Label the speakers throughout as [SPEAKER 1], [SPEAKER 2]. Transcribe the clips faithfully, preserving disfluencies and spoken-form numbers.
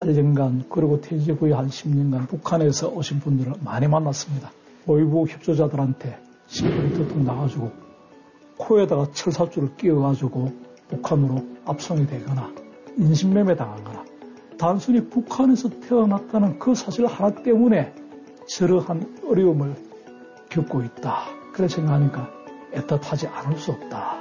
[SPEAKER 1] 사 년간 그리고 퇴직 후에 한 십 년간 북한에서 오신 분들을 많이 만났습니다. 보위부 협조자들한테 시골에 도통 나가지고 코에다가 철사줄을 끼워가지고 북한으로 압송이 되거나 인신매매 당하거나 단순히 북한에서 태어났다는 그 사실 하나 때문에 저러한 어려움을 겪고 있다. 그래 생각하니까 애틋하지 않을 수 없다.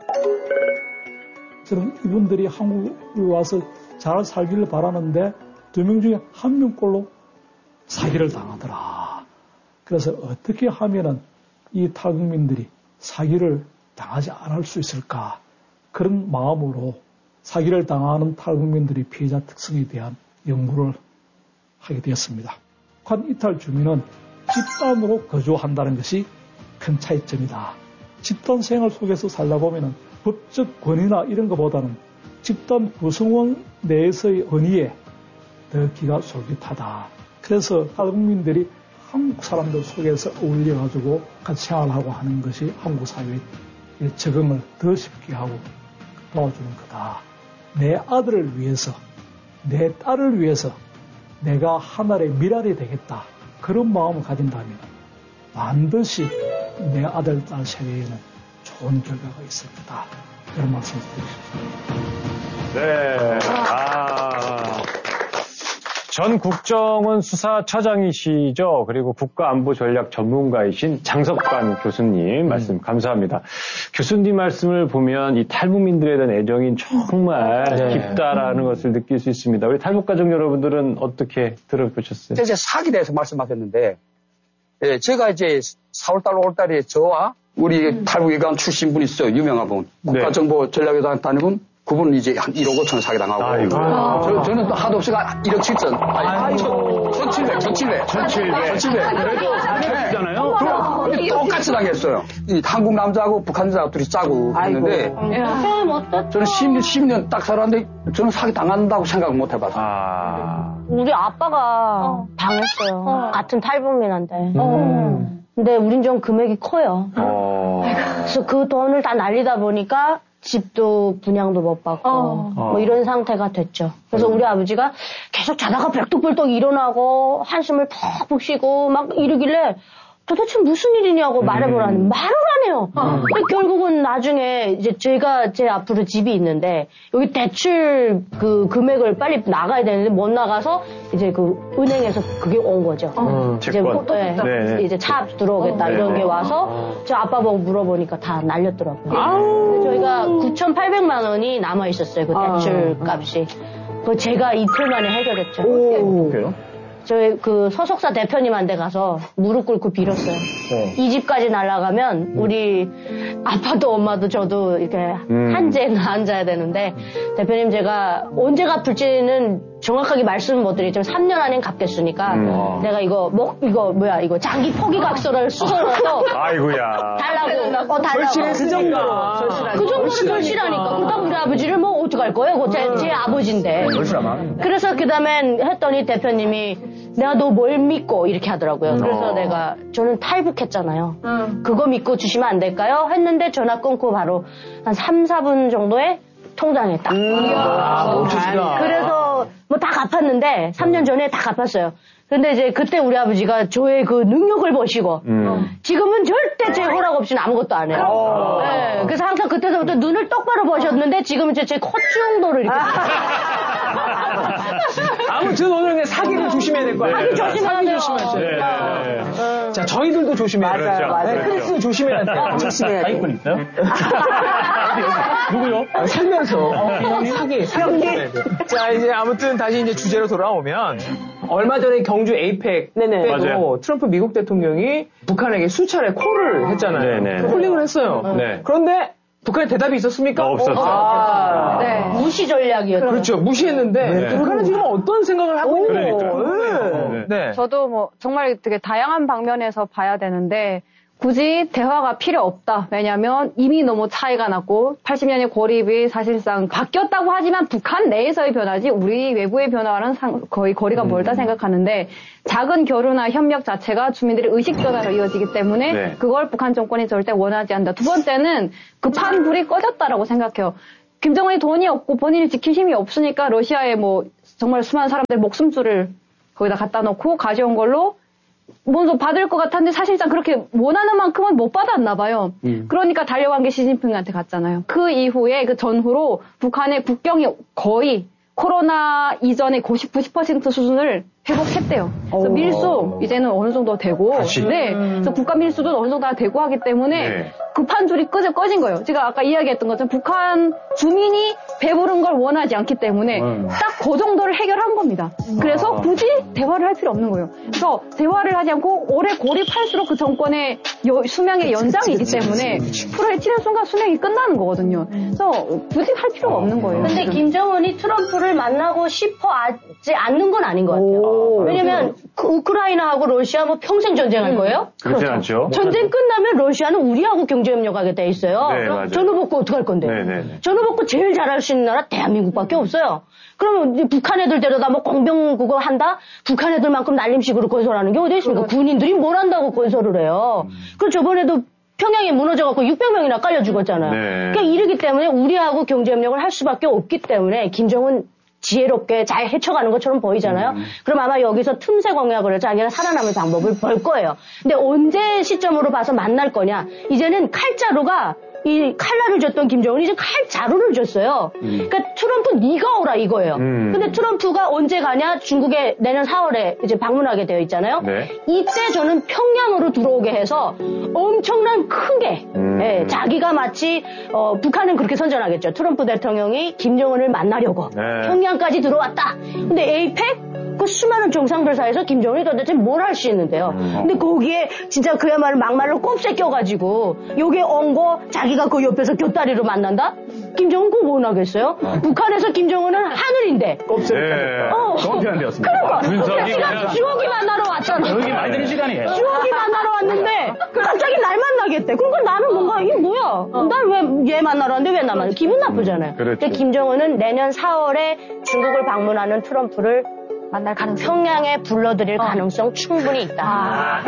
[SPEAKER 1] 저는 이분들이 한국에 와서 잘 살기를 바라는데 두 명 중에 한 명꼴로 사기를 당하더라. 그래서 어떻게 하면은 이 탈북민들이 사기를 당하지 않을 수 있을까? 그런 마음으로 사기를 당하는 탈북민들이 피해자 특성에 대한 연구를 하게 되었습니다. 북한 이탈 주민은 집단으로 거주한다는 것이 큰 차이점이다. 집단 생활 속에서 살다 보면은 법적 권위나 이런 것보다는 집단 구성원 내에서의 권위에 더 기가 솔깃하다. 그래서 탈북민들이 한국 사람들 속에서 어울려가지고 같이 생활하고 하는 것이 한국 사회의 적응을 더 쉽게 하고 도와주는 거다. 내 아들을 위해서, 내 딸을 위해서 내가 하나의 미랄이 되겠다. 그런 마음을 가진다면 반드시 내 아들, 딸 세대에는 좋은 결과가 있을 거다. 그런 말씀을 드리고 싶습니다.
[SPEAKER 2] 네. 아. 전 국정원 수사처장이시죠. 그리고 국가안보전략 전문가이신 장석관 교수님 말씀 감사합니다. 교수님 말씀을 보면 이 탈북민들에 대한 애정이 정말 네. 깊다라는 것을 느낄 수 있습니다. 우리 탈북가족 여러분들은 어떻게 들어보셨어요?
[SPEAKER 3] 이제 사기에 대해서 말씀하셨는데, 예, 제가 이제 사월달, 오월달에 저와 우리 음. 탈북위관 출신 분 있어요. 유명한 분. 네. 국가정보전략회장 다니분. 그분은 이제 한 일억 오천 사기당하고. 아, 저, 저는 또 하도 없이가 일억 칠천. 아니, 천칠백, 천칠백. 천칠백. 천칠백.
[SPEAKER 2] 그래도 잘했잖아요.
[SPEAKER 3] 근데 똑같이 당했어요. 이 한국 남자하고 북한 여자가 둘이 짜고 했는데. 저는 십 년 딱 살았는데 저는 사기 당한다고 생각을 못 해봤어요. 아.
[SPEAKER 4] 우리 아빠가 어. 당했어요. 어. 같은 탈북민한테. 음. 근데 우린 좀 금액이 커요. 어. 그래서 그 돈을 다 날리다 보니까 집도 분양도 못 받고 어. 뭐 이런 상태가 됐죠. 그래서 음. 우리 아버지가 계속 자다가 벌떡벌떡 일어나고 한숨을 푹푹 쉬고 막 이러길래 도대체 무슨 일이냐고 음. 말해보라니 말을 안 해요. 음. 결국은 나중에 이제 제가 제 앞으로 집이 있는데 여기 대출 그 금액을 빨리 나가야 되는데 못 나가서 이제 그 은행에서 그게 온 거죠.
[SPEAKER 2] 음,
[SPEAKER 4] 이제 뭐, 네, 네. 이제 차 들어오겠다 어, 이런 네. 게 와서 어. 저 아빠 보고 물어보니까 다 날렸더라고요. 아우. 저희가 구천팔백만 원이 남아 있었어요. 그 대출 아. 값이. 그 제가 이틀 만에 해결했죠.
[SPEAKER 2] 어떻게요?
[SPEAKER 4] 저희 그 소속사 대표님한테 가서 무릎 꿇고 빌었어요. 네. 이 집까지 날아가면 우리 아빠도 엄마도 저도 이렇게 음. 한재나 앉아야 되는데 대표님 제가 언제 갚을지는 정확하게 말씀은 못 드리지만 삼 년 안엔 갚겠으니까 음. 내가 이거 목 이거 뭐야 이거 장기 포기각서를 써서
[SPEAKER 2] 아이고야
[SPEAKER 4] 달라고 어 달라고
[SPEAKER 5] 그 정도로
[SPEAKER 4] 그 정도로 절실하니까 그렇다고 우리 아버지를 뭐 어떡할 거예요? 제, 제 아버지인데 그래서 그 다음엔 했더니 대표님이 내가 너 뭘 믿고 이렇게 하더라고요. 그래서 어. 내가 저는 탈북했잖아요. 음. 그거 믿고 주시면 안 될까요? 했는데 전화 끊고 바로 한 삼, 사 분 정도에 통장에 딱. 음.
[SPEAKER 5] 아, 멋지다.
[SPEAKER 4] 그래서 뭐 다 갚았는데 삼 년 전에 다 갚았어요. 근데 이제 그때 우리 아버지가 저의 그 능력을 보시고 음. 지금은 절대 제 허락 없이는 아무것도 안 해요. 어. 네, 그래서 항상 그때서부터 눈을 똑바로 보셨는데 지금은 이제 제 콧 정도를 이렇게.
[SPEAKER 5] 아무튼 오늘 사기를 조심해야 될 거예요.
[SPEAKER 4] 사기 조심해야 돼요.
[SPEAKER 5] 조심하셔야 돼요. 네. 네. 자, 저희들도 조심해야 돼요.
[SPEAKER 4] 맞아요, 맞아요.
[SPEAKER 5] 네, 크리스는 조심해야 돼요.
[SPEAKER 4] 조심해야 돼요.
[SPEAKER 2] 사기꾼 있어요? 누구요?
[SPEAKER 5] 아, 살면서 어, 사기, 사기. 자, 이제 아무튼 다시 이제 주제로 돌아오면 얼마 전에 경주 에이펙 네네. 때도 맞아요. 트럼프 미국 대통령이 북한에게 수차례 콜을 했잖아요. 네네. 콜링을 했어요. 네. 그런데 북한에 대답이 있었습니까?
[SPEAKER 2] 어, 없었어요.
[SPEAKER 4] 아, 네. 무시 전략이었죠.
[SPEAKER 5] 그렇죠. 무시했는데 네. 북한은 지금 어떤 생각을 하고 있는 거예요?
[SPEAKER 6] 네. 네. 저도 뭐 정말 되게 다양한 방면에서 봐야 되는데 굳이 대화가 필요 없다. 왜냐하면 이미 너무 차이가 났고 팔십 년의 고립이 사실상 바뀌었다고 하지만 북한 내에서의 변화지 우리 외부의 변화와는 상, 거의 거리가 멀다 생각하는데 작은 교류나 협력 자체가 주민들의 의식 변화로 이어지기 때문에 네. 그걸 북한 정권이 절대 원하지 않는다. 두 번째는 급한 불이 꺼졌다라고 생각해요. 김정은이 돈이 없고 본인이 지킬 힘이 없으니까 러시아에 뭐 정말 수많은 사람들 목숨줄을 거기다 갖다 놓고 가져온 걸로 먼저 받을 것 같았는데 사실상 그렇게 원하는 만큼은 못 받았나 봐요. 음. 그러니까 달려간 게 시진핑한테 갔잖아요. 그 이후에 그 전후로 북한의 국경이 거의 코로나 이전의 구십, 구십 퍼센트 수준을 회복했대요. 그래서 밀수 이제는 어느 정도 되고,
[SPEAKER 2] 다시?
[SPEAKER 6] 네, 그래서 국가 밀수도 어느 정도 되고 하기 때문에 네. 급한 줄이 꺼져 꺼진 거예요. 제가 아까 이야기했던 것처럼 북한 주민이 배부른 걸 원하지 않기 때문에 음. 딱 그 정도를 해결한 겁니다. 그래서 아. 굳이 대화를 할 필요 없는 거예요. 그래서 대화를 하지 않고 오래 고립할수록 그 정권의 여, 수명의 연장이기 때문에 프로에 치는 순간 수명이 끝나는 거거든요. 그래서 굳이 할 필요가 어. 없는 거예요.
[SPEAKER 4] 근데 김정은이 트럼프를 만나고 싶어 하지 않는 건 아닌 것 같아요. 오. 왜냐면 그 우크라이나하고 러시아 뭐 평생 전쟁할 음. 거예요?
[SPEAKER 2] 그렇지 않죠.
[SPEAKER 4] 전쟁 끝나면 러시아는 우리하고 경제협력하게 돼 있어요.
[SPEAKER 2] 네, 맞아요.
[SPEAKER 4] 전후 복구 어떡할 건데?
[SPEAKER 2] 네네네.
[SPEAKER 4] 전후 복구 제일 잘할 수 있는 나라 대한민국밖에 없어요. 그러면 이제 북한 애들 데려다 뭐 공병 그거 한다? 북한 애들만큼 날림식으로 건설하는 게 어디 있습니까? 그렇죠. 군인들이 뭘 한다고 건설을 해요. 음. 그리고 저번에도 평양이 무너져갖고 육백 명이나 깔려 죽었잖아요. 네. 그러니까 이러기 때문에 우리하고 경제협력을 할 수밖에 없기 때문에 김정은 지혜롭게 잘 헤쳐가는 것처럼 보이잖아요. 음. 그럼 아마 여기서 틈새 공약을 해서 자기가 살아남을 방법을 벌 거예요. 근데 언제 시점으로 봐서 만날 거냐? 이제는 칼자루가 이 칼날을 줬던 김정은이 이제 칼자루를 줬어요. 음. 그러니까 트럼프 네가 오라 이거예요. 음. 근데 트럼프가 언제 가냐? 중국에 내년 사월에 이제 방문하게 되어 있잖아요. 네. 이때 저는 평양으로 들어오게 해서 엄청난 크게 음. 예, 자기가 마치 어, 북한은 그렇게 선전하겠죠. 트럼프 대통령이 김정은을 만나려고 네. 평양까지 들어왔다. 근데 에이펙? 그 수많은 정상들 사이에서 김정은이 도대체 뭘 할 수 있는데요. 음. 근데 거기에 진짜 그야말로 막말로 꼽새 껴가지고 요게 엉고 자기가 그 옆에서 곁다리로 만난다? 김정은 그거 뭐 하겠어요? 어. 북한에서 김정은은 하늘인데.
[SPEAKER 7] 꼽새를 네.
[SPEAKER 4] 어.
[SPEAKER 7] 좋은 표현되었습니다.
[SPEAKER 4] 그러니까 분석이 지가 주옥이 만나러 왔잖아.
[SPEAKER 7] 여기 많이 드는 시간이에요.
[SPEAKER 4] 주옥이 만나러 왔는데 갑자기 날 만나겠대. 그러니까 나는 뭔가 이게 뭐야? 어. 난 왜 얘 만나러 왔는데 왜 나만 기분 나쁘잖아요. 음, 그렇죠. 근데 김정은은 내년 사월에 중국을 방문하는 트럼프를 만날 가능성 평양에 불러들일 어. 가능성 충분히 있다. 아,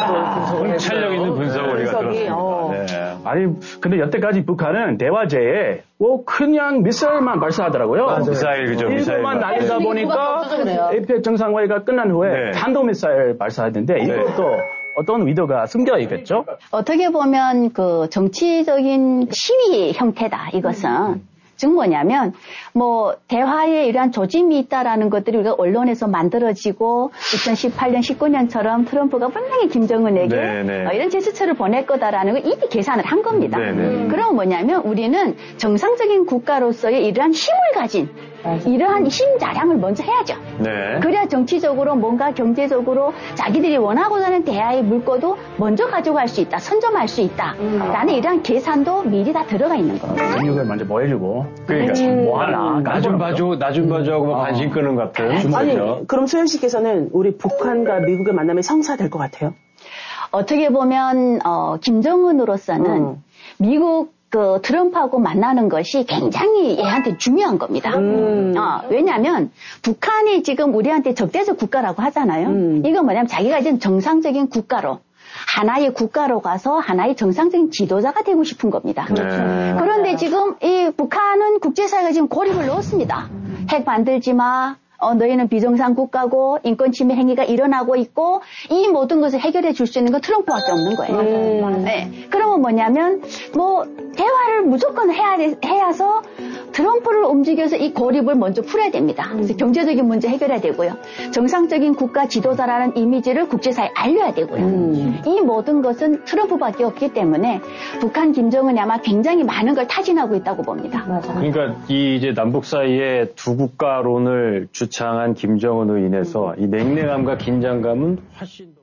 [SPEAKER 2] 아, 찰력 있는 분석을 우리가 들었습니다. 어. 네.
[SPEAKER 7] 아니 근데 여태까지 북한은 대화제에 뭐 그냥 미사일만 발사하더라고요.
[SPEAKER 2] 맞아요. 미사일 그죠.
[SPEAKER 7] 일곱만 날리다 네. 보니까 에이펙 정상회의가 끝난 후에 네. 탄도미사일 발사했는데 네. 이것도 어떤 의도가 숨겨 있겠죠?
[SPEAKER 8] 어떻게 보면 그 정치적인 시위 형태다 이것은. 음. 즉 뭐냐면 뭐 대화에 이러한 조짐이 있다라는 것들이 우리가 언론에서 만들어지고 이천십팔 년, 십구 년처럼 트럼프가 분명히 김정은에게 어, 이런 제스처를 보낼 거다라는 걸 이미 계산을 한 겁니다. 네네. 그럼 뭐냐면 우리는 정상적인 국가로서의 이러한 힘을 가진 이러한 힘 자랑을 먼저 해야죠. 네. 그래야 정치적으로 뭔가 경제적으로 자기들이 원하고자 하는 대화의 물꼬도 먼저 가져갈 수 있다. 선점할 수 있다. 음. 라는 이러한 계산도 미리 다 들어가 있는 거예요.
[SPEAKER 7] 근육을 먼저 뭐 해주고
[SPEAKER 2] 그러니까 음. 뭐 하나 나 좀 봐줘 나 좀 봐줘 하고 막 관심 끄는 것 같은.
[SPEAKER 9] 아니 그럼 소연 씨께서는 우리 북한과 미국의 만남이 성사될 것 같아요?
[SPEAKER 8] 어떻게 보면 어, 김정은으로서는 음. 미국 그 트럼프하고 만나는 것이 굉장히 얘한테 중요한 겁니다. 음. 어, 왜냐하면 북한이 지금 우리한테 적대적 국가라고 하잖아요. 음. 이건 뭐냐면 자기가 이제 정상적인 국가로 하나의 국가로 가서 하나의 정상적인 지도자가 되고 싶은 겁니다. 그렇죠. 네. 그런데 지금 이 북한은 국제사회가 지금 고립을 넣었습니다. 핵 만들지 마. 어, 너희는 비정상 국가고 인권 침해 행위가 일어나고 있고 이 모든 것을 해결해 줄 수 있는 건 트럼프밖에 없는 거예요. 음. 네. 그러면 뭐냐면 뭐 대화를 무조건 해야 해야서 트럼프를 움직여서 이 고립을 먼저 풀어야 됩니다. 그래서 경제적인 문제 해결해야 되고요. 정상적인 국가 지도자라는 이미지를 국제사회에 알려야 되고요. 음. 이 모든 것은 트럼프밖에 없기 때문에 북한 김정은이 아마 굉장히 많은 걸 타진하고 있다고 봅니다.
[SPEAKER 2] 맞아. 그러니까 이 이제 남북 사이에 두 국가론을 주창한 김정은으로 인해서 이 냉랭함과 긴장감은 훨씬 더